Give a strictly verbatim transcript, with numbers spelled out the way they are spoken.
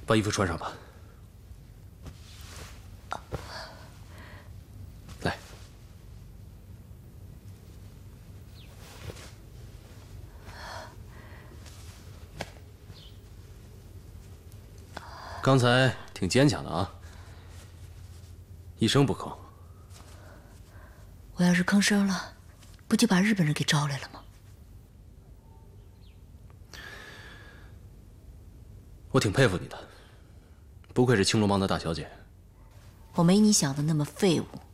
把衣服穿上吧。来，刚才挺坚强的啊，一声不吭。 我要是吭声了，不就把日本人给招来了吗？ 我挺佩服你的，不愧是青龙帮的大小姐。 我没你想的那么废物。